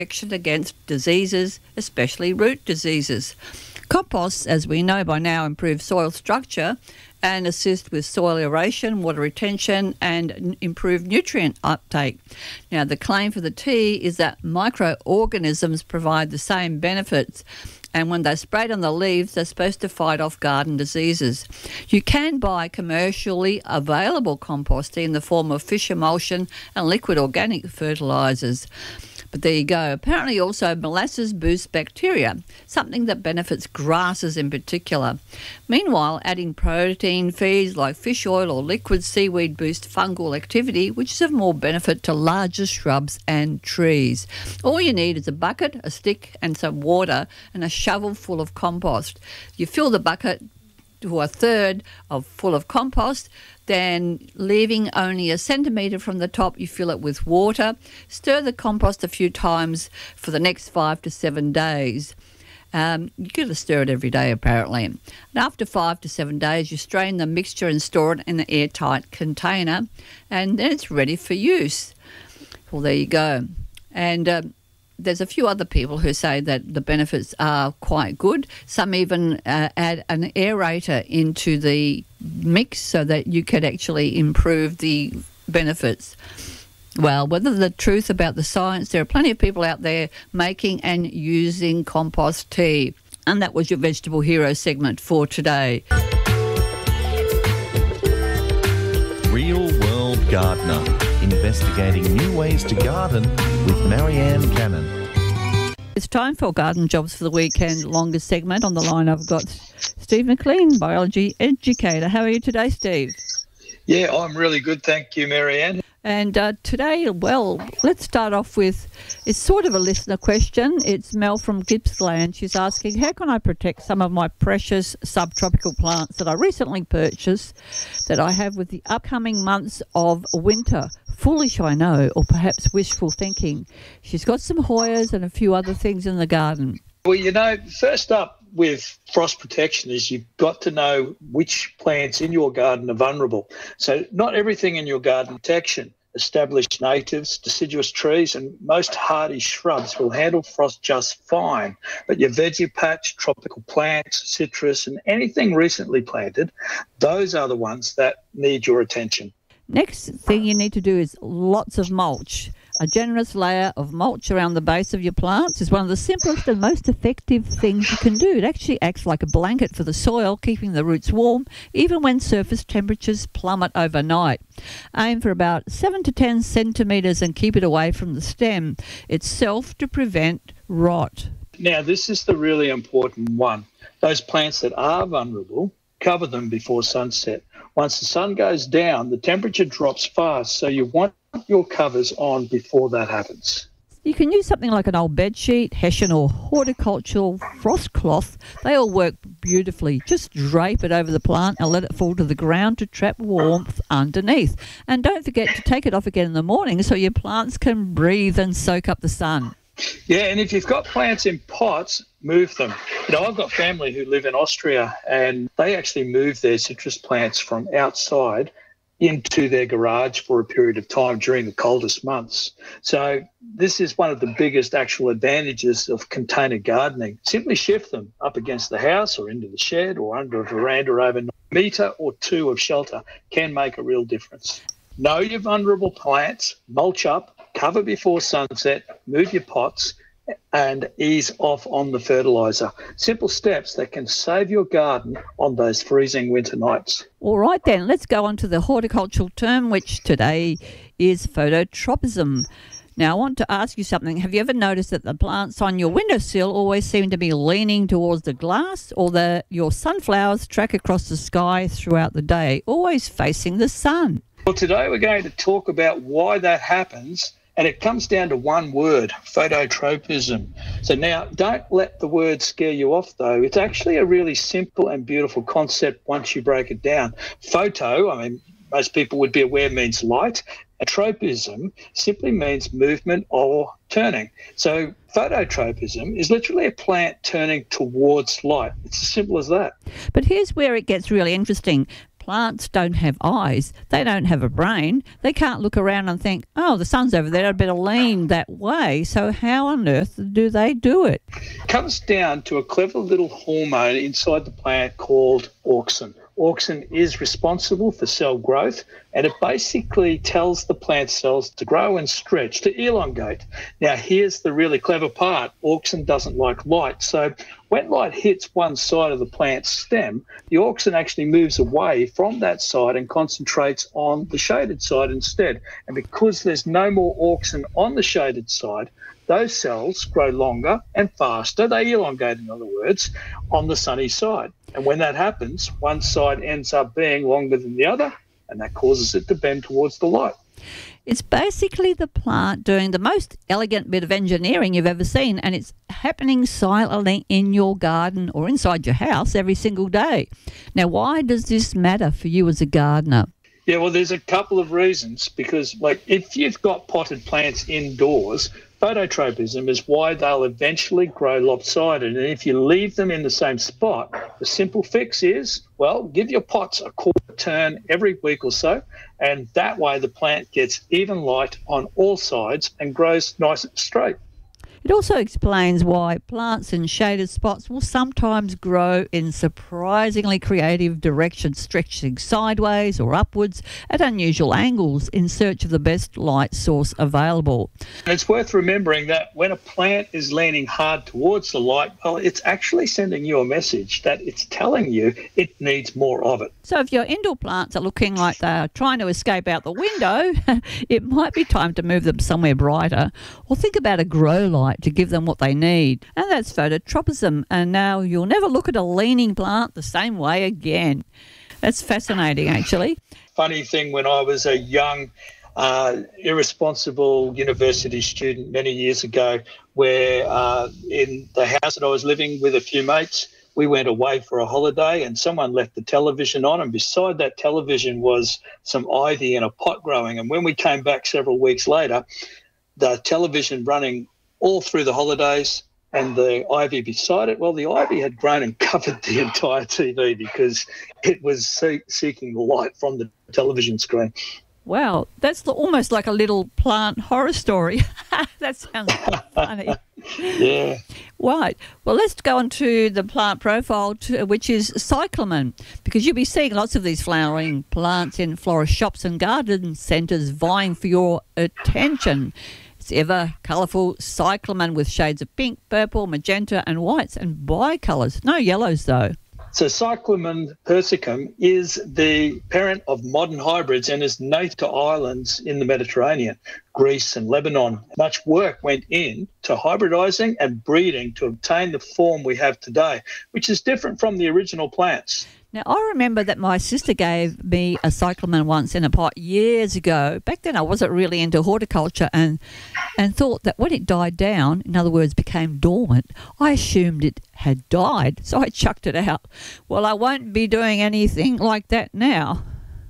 protection against diseases, especially root diseases. Composts, as we know by now, improve soil structure and assist with soil aeration, water retention, and improve nutrient uptake. Now, the claim for the tea is that microorganisms provide the same benefits, and when they're sprayed on the leaves, they're supposed to fight off garden diseases. You can buy commercially available compost tea in the form of fish emulsion and liquid organic fertilisers. But there you go. Apparently also molasses boosts bacteria, something that benefits grasses in particular. Meanwhile, adding protein feeds like fish oil or liquid seaweed boost fungal activity, which is of more benefit to larger shrubs and trees. All you need is a bucket, a stick and some water and a shovel full of compost. You fill the bucket to a third full of compost, then leaving only a centimetre from the top, you fill it with water. Stir the compost a few times for the next 5 to 7 days. You've got to stir it every day, apparently. And after 5 to 7 days, you strain the mixture and store it in an airtight container, and then it's ready for use. Well, there you go. And there's a few other people who say that the benefits are quite good. Some even add an aerator into the mix so that you could actually improve the benefits. Well, whether the truth about the science, there are plenty of people out there making and using compost tea. And that was your Vegetable Hero segment for today. Real World Gardener, investigating new ways to garden with Marianne Cannon. It's time for Garden Jobs for the Weekend, longest segment. On the line I've got Steve McLean, biology educator. How are you today, Steve? Yeah, I'm really good, thank you, Marianne. And today, well, let's start off with, it's sort of a listener question. It's Mel from Gippsland. She's asking, how can I protect some of my precious subtropical plants that I recently purchased that I have with the upcoming months of winter? Foolish, I know, or perhaps wishful thinking. She's got some Hoyas and a few other things in the garden. Well, you know, first up with frost protection is you've got to know which plants in your garden are vulnerable. So not everything in your garden protection. Established natives, deciduous trees and most hardy shrubs will handle frost just fine. But your veggie patch, tropical plants, citrus and anything recently planted, those are the ones that need your attention. Next thing you need to do is lots of mulch. A generous layer of mulch around the base of your plants is one of the simplest and most effective things you can do. It actually acts like a blanket for the soil, keeping the roots warm, even when surface temperatures plummet overnight. Aim for about 7 to 10 centimetres and keep it away from the stem itself to prevent rot. Now, this is the really important one. Those plants that are vulnerable, cover them before sunset. Once the sun goes down, the temperature drops fast, so you want your covers on before that happens. You can use something like an old bed sheet, hessian or horticultural frost cloth. They all work beautifully. Just drape it over the plant and let it fall to the ground to trap warmth underneath. And don't forget to take it off again in the morning so your plants can breathe and soak up the sun. Yeah, and if you've got plants in pots, move them. You know, I've got family who live in Austria and they actually move their citrus plants from outside into their garage for a period of time during the coldest months. So this is one of the biggest actual advantages of container gardening. Simply shift them up against the house or into the shed or under a veranda overnight. A metre or two of shelter can make a real difference. Know your vulnerable plants, mulch up, cover before sunset, move your pots, and ease off on the fertiliser. Simple steps that can save your garden on those freezing winter nights. All right then, let's go on to the horticultural term, which today is phototropism. Now, I want to ask you something. Have you ever noticed that the plants on your windowsill always seem to be leaning towards the glass, or that your sunflowers track across the sky throughout the day, always facing the sun? Well, today we're going to talk about why that happens, and it comes down to one word, phototropism. So now, don't let the word scare you off, though. It's actually a really simple and beautiful concept once you break it down. Photo, I mean, most people would be aware, means light. And tropism simply means movement or turning. So phototropism is literally a plant turning towards light. It's as simple as that. But here's where it gets really interesting. plants don't have eyes. They don't have a brain. They can't look around and think, oh, the sun's over there, I'd better lean that way. So how on earth do they do it? It comes down to a clever little hormone inside the plant called auxin. Auxin is responsible for cell growth, and it basically tells the plant cells to grow and stretch, to elongate. Now, here's the really clever part. Auxin doesn't like light. So when light hits one side of the plant stem, the auxin actually moves away from that side and concentrates on the shaded side instead. And because there's no more auxin on the shaded side, those cells grow longer and faster. They elongate, in other words, on the sunny side. And when that happens, one side ends up being longer than the other, and that causes it to bend towards the light. It's basically the plant doing the most elegant bit of engineering you've ever seen, and it's happening silently in your garden or inside your house every single day. Now, why does this matter for you as a gardener? Yeah, well, there's a couple of reasons, because if you've got potted plants indoors, phototropism is why they'll eventually grow lopsided. And if you leave them in the same spot, the simple fix is, well, give your pots a quarter turn every week or so, and that way the plant gets even light on all sides and grows nice and straight. It also explains why plants in shaded spots will sometimes grow in surprisingly creative directions, stretching sideways or upwards at unusual angles in search of the best light source available. It's worth remembering that when a plant is leaning hard towards the light, well, it's actually sending you a message that it's telling you it needs more of it. So if your indoor plants are looking like they're trying to escape out the window, it might be time to move them somewhere brighter, or think about a grow light to give them what they need. And that's phototropism. And now you'll never look at a leaning plant the same way again. That's fascinating, actually. Funny thing, when I was a young, irresponsible university student many years ago, where in the house that I was living with a few mates, we went away for a holiday and someone left the television on, and beside that television was some ivy in a pot growing. And when we came back several weeks later, the television running all through the holidays and the ivy beside it, well, the ivy had grown and covered the entire TV because it was seeking the light from the television screen. Wow, that's almost like a little plant horror story. That sounds funny. Yeah. Right. Well, let's go on to the plant profile, which is cyclamen, because you'll be seeing lots of these flowering plants in florist shops and garden centres vying for your attention. It's ever colourful cyclamen with shades of pink, purple, magenta and whites and bicolours. No yellows, though. So Cyclamen persicum is the parent of modern hybrids and is native to islands in the Mediterranean, Greece and Lebanon. Much work went into hybridising and breeding to obtain the form we have today, which is different from the original plants. Now, I remember that my sister gave me a cyclamen once in a pot years ago. Back then I wasn't really into horticulture and thought that when it died down, in other words, became dormant, I assumed it had died, so I chucked it out. Well, I won't be doing anything like that now.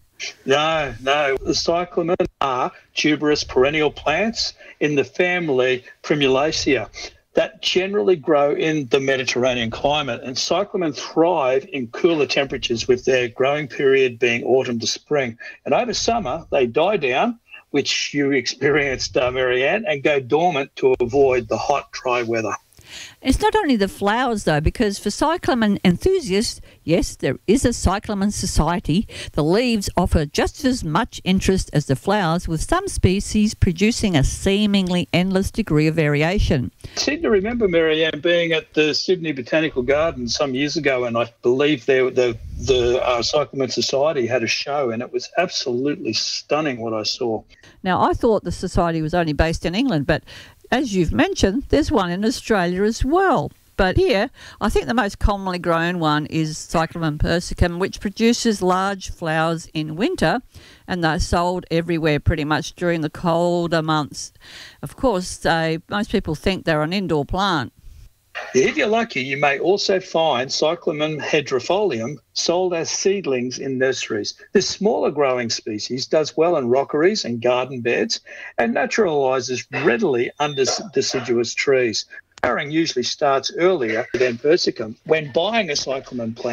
No. The cyclamen are tuberous perennial plants in the family Primulaceae that generally grow in the Mediterranean climate, and cyclamen thrive in cooler temperatures, with their growing period being autumn to spring. And over summer, they die down, which you experienced, Marianne, and go dormant to avoid the hot, dry weather. It's not only the flowers, though, because for cyclamen enthusiasts, yes, there is a cyclamen society. The leaves offer just as much interest as the flowers, with some species producing a seemingly endless degree of variation. I seem to remember, Marianne, being at the Sydney Botanical Gardens some years ago, and I believe the Cyclamen Society had a show, and it was absolutely stunning what I saw. Now, I thought the society was only based in England, but as you've mentioned, there's one in Australia as well. But here, I think the most commonly grown one is Cyclamen persicum, which produces large flowers in winter, and they're sold everywhere pretty much during the colder months. Of course, most people think they're an indoor plant. If you're lucky, you may also find Cyclamen hydrifolium sold as seedlings in nurseries. This smaller growing species does well in rockeries and garden beds and naturalises readily under deciduous trees. Flowering usually starts earlier than persicum. When buying a cyclamen plant,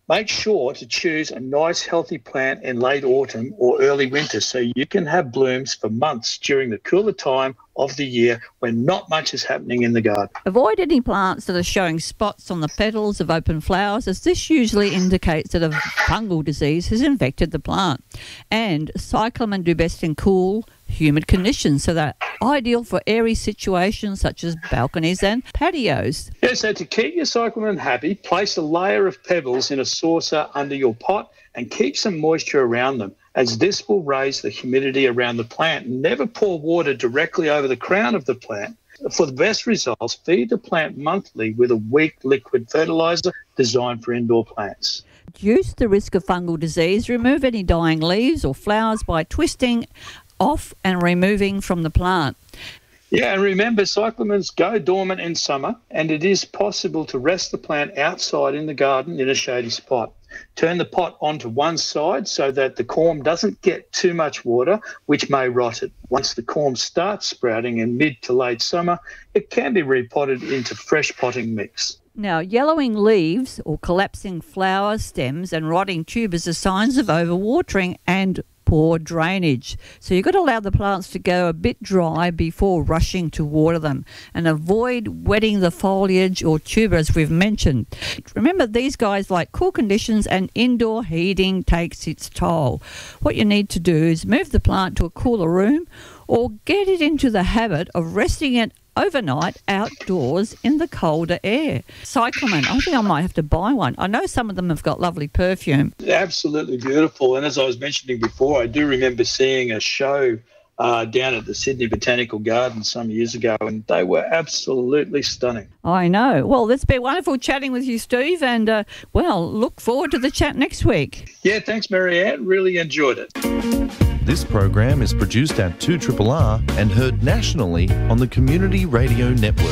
Make sure to choose a nice healthy plant in late autumn or early winter so you can have blooms for months during the cooler time of the year when not much is happening in the garden. Avoid any plants that are showing spots on the petals of open flowers, as this usually indicates that a fungal disease has infected the plant. And cyclamen do best in cool, humid conditions, so they're ideal for airy situations such as balconies and patios. Yeah, so to keep your cyclamen happy, place a layer of pebbles in a saucer under your pot and keep some moisture around them, as this will raise the humidity around the plant. Never pour water directly over the crown of the plant. For the best results, feed the plant monthly with a weak liquid fertiliser designed for indoor plants. Reduce the risk of fungal disease. Remove any dying leaves or flowers by twisting off and removing from the plant. Yeah, and remember, cyclamens go dormant in summer, and it is possible to rest the plant outside in the garden in a shady spot. Turn the pot onto one side so that the corm doesn't get too much water, which may rot it. Once the corm starts sprouting in mid to late summer, it can be repotted into fresh potting mix. Now, yellowing leaves or collapsing flower stems and rotting tubers are signs of overwatering and poor drainage. So you've got to allow the plants to go a bit dry before rushing to water them, and avoid wetting the foliage or tuber, as we've mentioned. Remember, these guys like cool conditions, and indoor heating takes its toll. What you need to do is move the plant to a cooler room or get it into the habit of resting it overnight outdoors in the colder air. Cyclamen, I think I might have to buy one. I know some of them have got lovely perfume. Absolutely beautiful. And as I was mentioning before, I do remember seeing a show down at the Sydney Botanical Gardens some years ago, and they were absolutely stunning. I know. Well, it's been wonderful chatting with you, Steve, and, look forward to the chat next week. Yeah, thanks, Marianne. Really enjoyed it. This program is produced at 2RRR and heard nationally on the Community Radio Network.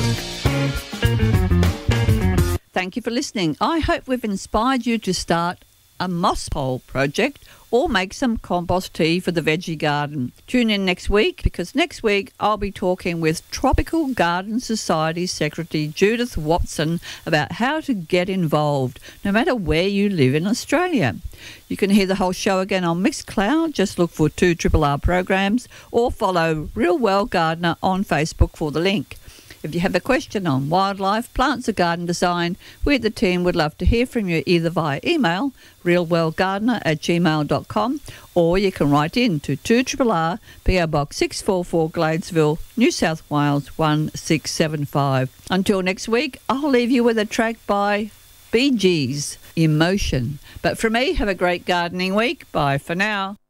Thank you for listening. I hope we've inspired you to start a moss pole project or make some compost tea for the veggie garden. Tune in next week, because next week I'll be talking with Tropical Garden Society Secretary Judith Watson about how to get involved, no matter where you live in Australia. You can hear the whole show again on Mixcloud. Just look for 2RRR programs or follow Real World Gardener on Facebook for the link. If you have a question on wildlife, plants or garden design, we at the team would love to hear from you either via email, realworldgardener@gmail.com, or you can write in to 2RRR, PO Box 644 Gladesville, New South Wales 1675. Until next week, I'll leave you with a track by Bee Gees, Emotion. But from me, have a great gardening week. Bye for now.